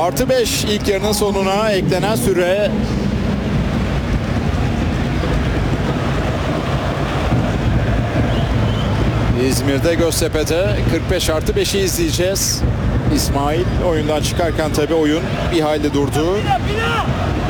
+5 ilk yarının sonuna eklenen süre. İzmir'de Göztepe'de 45+5'i izleyeceğiz. İsmail oyundan çıkarken tabii oyun bir hayli durdu.